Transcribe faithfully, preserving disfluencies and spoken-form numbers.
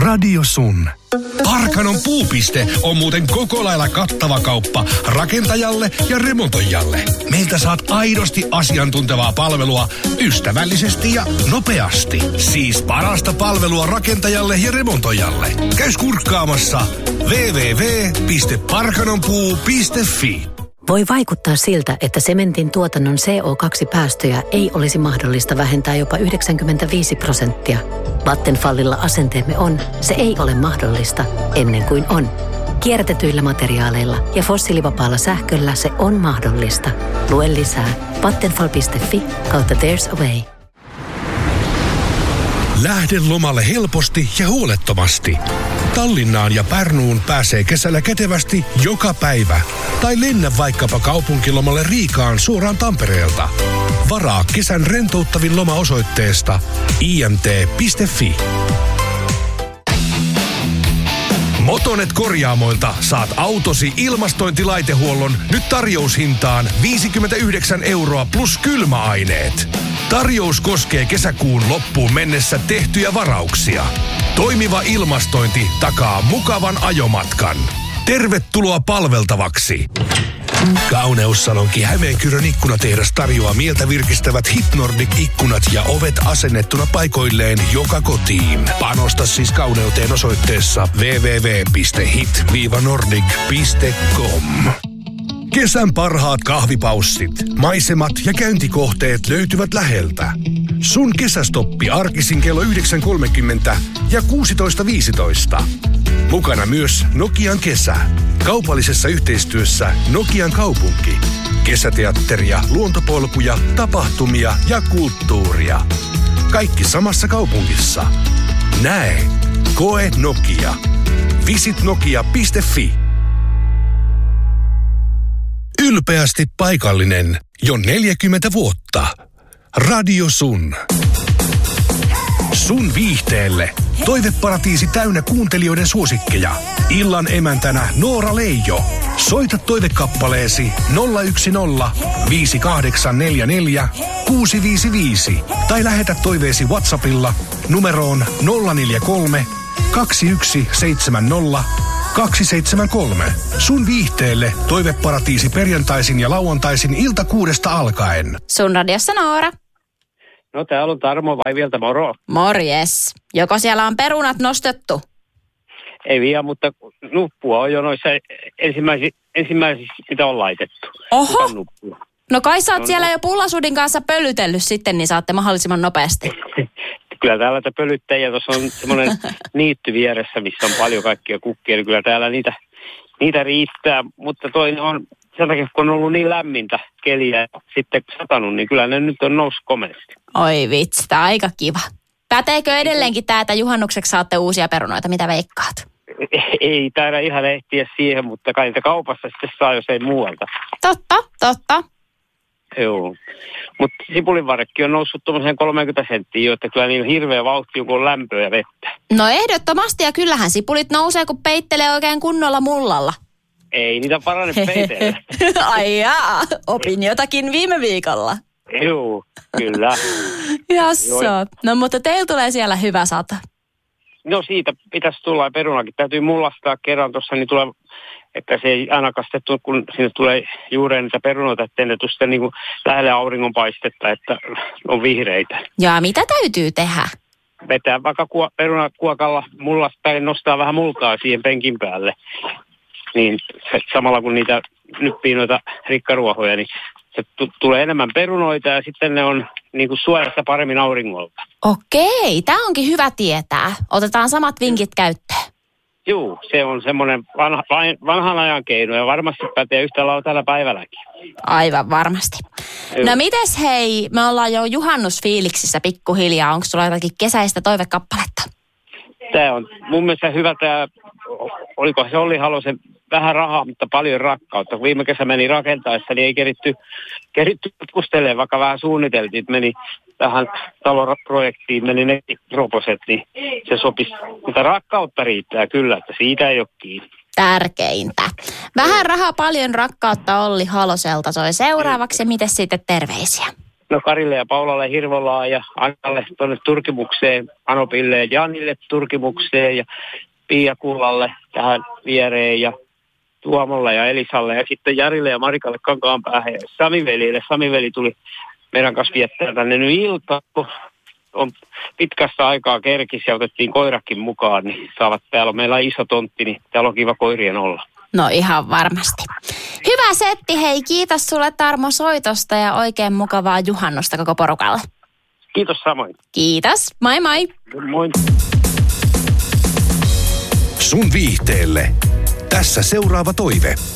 Radio Sun. Parkanon puupiste on muuten koko lailla kattava kauppa rakentajalle ja remontoijalle. Meiltä saat aidosti asiantuntevaa palvelua ystävällisesti ja nopeasti. Siis parasta palvelua rakentajalle ja remontoijalle. Käy kurkkaamassa double-u double-u double-u piste parkanonpuu piste fi. Voi vaikuttaa siltä, että sementin tuotannon C O kaksi -päästöjä ei olisi mahdollista vähentää jopa yhdeksänkymmentäviisi prosenttia. Vattenfallilla asenteemme on, se ei ole mahdollista ennen kuin on. Kierrätetyillä materiaaleilla ja fossiilivapaalla sähköllä se on mahdollista. Lue lisää vattenfall piste fi kautta there's a way. Lähde lomalle helposti ja huolettomasti. Tallinnaan ja Pärnuun pääsee kesällä kätevästi joka päivä. Tai lennä vaikkapa kaupunkilomalle Riikaan suoraan Tampereelta. Varaa kesän rentouttavin loma osoitteesta i m t piste fi. Motonet Korjaamoilta saat autosi ilmastointilaitehuollon nyt tarjoushintaan viisikymmentäyhdeksän euroa plus kylmäaineet. Tarjous koskee kesäkuun loppuun mennessä tehtyjä varauksia. Toimiva ilmastointi takaa mukavan ajomatkan. Tervetuloa palveltavaksi. Kauneussalonki Hämeenkyrön ikkunatehdas tarjoaa mieltä virkistävät Hit-Nordic-ikkunat ja ovet asennettuna paikoilleen joka kotiin. Panosta siis kauneuteen osoitteessa double-u double-u double-u piste hit nordic piste com. Kesän parhaat kahvipaussit, maisemat ja käyntikohteet löytyvät läheltä. Sun kesästoppi arkisin kello yhdeksän kolmekymmentä ja kuusitoista viisitoista. Mukana myös Nokian kesä. Kaupallisessa yhteistyössä Nokian kaupunki. Kesäteatteria, luontopolkuja, tapahtumia ja kulttuuria. Kaikki samassa kaupungissa. Näe. Koe Nokia. Visit nokia piste fi. Ylpeästi paikallinen jo neljäkymmentä vuotta. Radio Sun. Sun viihteelle. Toiveparatiisi täynnä kuuntelijoiden suosikkeja. Illan emäntänä Noora Leijo. Soita toivekappaleesi nolla yksi nolla viisi kahdeksan neljä neljä kuusi viisi viisi tai lähetä toiveesi WhatsAppilla numeroon nolla neljä kolme kaksi yksi seitsemän nolla kaksi seitsemän kolme. Sun viihteelle toiveparatiisi perjantaisin ja lauantaisin ilta kuudesta alkaen. Sun radiossa Noora. No täällä on Tarmo Vaivieltä, moro. Morjes. Joko siellä on perunat nostettu? Ei vielä, mutta nuppua on jo noissa ensimmäisissä, ensimmäisissä mitä on laitettu. Oho. No kai sä oot no, siellä jo pullasudin kanssa pölytellyt sitten, niin saatte mahdollisimman nopeasti. Kyllä täällä te pölyttää ja tuossa on semmoinen niitty vieressä, missä on paljon kaikkia kukkia. Niin kyllä täällä niitä, niitä riittää, mutta toinen on sen takia, kun on ollut niin lämmintä keliä ja sitten satanut, niin kyllä ne nyt on noussut komeasti. Oi vitsi, tää aika kiva. Päteekö edelleenkin tää, että juhannukseksi saatte uusia perunoita, mitä veikkaat? Ei täällä ihan ehtiä siihen, mutta kai niitä kaupassa sitten saa, jos ei muualta. Totta, totta. Joo, mutta sipulinvarrekki on noussut tuommoiseen kolmekymmentä senttiä, että kyllä niin hirveä vauhti, kun on lämpöä ja vettä. No ehdottomasti, ja kyllähän sipulit nousee, kun peittelee oikein kunnolla mullalla. Ei niitä parane peitellä. Ai jaa, opin jotakin viime viikolla. Joo, kyllä. Jasso, no mutta teillä tulee siellä hyvä sata. No siitä pitäisi tulla perunakin. Täytyy mullastaa kerran tuossa, niin tulee, että se ei aina kastettu, kun sinne tulee juureen niitä perunoita, ettei ne tule sitten niin kuin lähelle auringonpaistetta, että on vihreitä. Ja mitä täytyy tehdä? Vetää vaikka kuo, perunakuokalla mullastaa ja nostaa vähän multaa siihen penkin päälle. Niin samalla kun niitä nyppii noita rikkaruohoja, niin se t- tulee enemmän perunoita ja sitten ne on niin kuin suojassa paremmin auringolta. Okei, tämä onkin hyvä tietää. Otetaan samat vinkit käyttöön. Joo, se on semmoinen vanha, vanhan ajan keino ja varmasti pätee yhtä lailla tällä päivälläkin. Aivan varmasti. Joo. No mites hei, me ollaan jo juhannusfiiliksissä pikkuhiljaa. Onko sulla jotakin kesäistä toivekappaletta? Tämä on mun mielestä hyvä tämä, oliko se Olli Halosen vähän rahaa, mutta paljon rakkautta. Viime kesä meni rakentaessa, niin ei keritty, keritty kustelemaan, vaikka vähän suunniteltiin, että meni tähän taloprojektiin, meni ne roposet, niin se sopisi. Mutta rakkautta riittää kyllä, että siitä ei ole kiinni. Tärkeintä. Vähän rahaa, paljon rakkautta Olli Haloselta soi seuraavaksi. Miten sitten terveisiä? No Karille ja Paulalle Hirvolaan ja Annalle tuonne Turkimukseen, Anopille ja Janille Turkimukseen ja Pia Kullalle tähän viereen ja Tuomolle ja Elisalle ja sitten Jarille ja Marikalle Kankaanpäähän ja Sami-velille. Sami-veli tuli meidän kanssa viettää tänne nyt iltaan, kun on pitkästä aikaa kerkis ja otettiin koirakin mukaan, niin saavat, täällä on meillä iso tontti, niin täällä on kiva koirien olla. No ihan varmasti. Hyvä setti, hei, kiitos sulle Tarmo soitosta ja oikein mukavaa juhannusta koko porukalle. Kiitos samoin. Kiitos, moi moi. Moi. Sun viihteelle. Tässä seuraava toive.